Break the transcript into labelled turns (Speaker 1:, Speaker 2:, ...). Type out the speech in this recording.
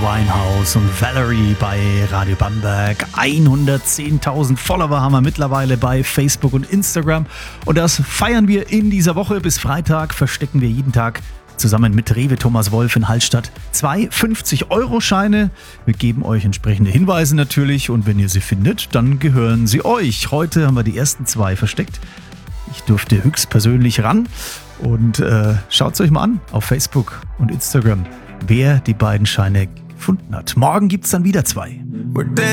Speaker 1: Winehouse und Valerie bei Radio Bamberg. 110.000 Follower haben wir mittlerweile bei Facebook und Instagram. Und das feiern wir in dieser Woche. Bis Freitag verstecken wir jeden Tag zusammen mit Rewe Thomas Wolf in Hallstatt 2 50-Euro-Scheine. Wir geben euch entsprechende Hinweise natürlich und wenn ihr sie findet, dann gehören sie euch. Heute haben wir die ersten 2 versteckt. Ich durfte höchstpersönlich ran und schaut es euch mal an auf Facebook und Instagram, wer die beiden Scheine gefunden hat. Morgen gibt es dann wieder 2.